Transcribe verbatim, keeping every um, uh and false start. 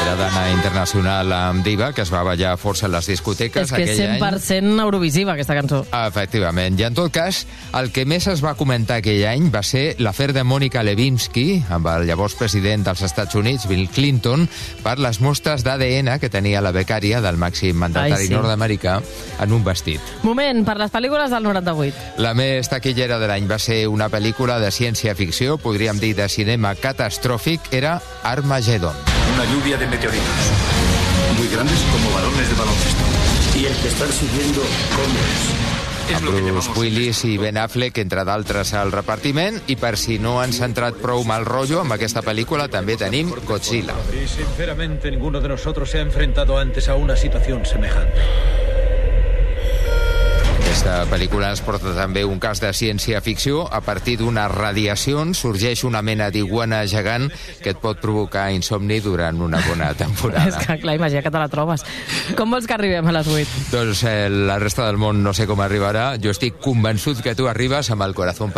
Era d'Anna Internacional amb Diva, que es va ballar força a les discoteques aquell any. És que és cent per cent eurovisiva, aquesta cançó. Efectivament. I en tot cas, el que més es va comentar aquell any va ser l'afer de Mònica Lewinsky amb el llavors president dels Estats Units, Bill Clinton, per les mostres d'A D N que tenia la becària del màxim mandatari Ai, sí. nord-americà en un vestit. Moment per les pel·lícules del noranta-vuit. La més taquillera de l'any va ser una pel·lícula de ciència-ficció, podríem dir de cinema catastròfic, era Armageddon. Una lluvia de meteoritos, muy grandes como balones de baloncesto. Y el que están siguiendo, ¿cómo es? Amb Bruce Willis i Ben Affleck, entre d'altres, al repartiment, i per si no han centrat prou mal rotllo, amb aquesta pel·lícula també tenim Godzilla. Y sinceramente ninguno de nosotros se ha enfrentado antes a una situación semejante. Aquesta pel·lícula ens porta també un cas de ciència-ficció. A partir d'unes radiacions sorgeix una mena d'iguana gegant que et pot provocar insomni durant una bona temporada. És que, clar, imagina que te la trobes. Com vols que arribem a les vuit? Doncs eh, la resta del món no sé com arribarà. Jo estic convençut que tu arribes amb el corazón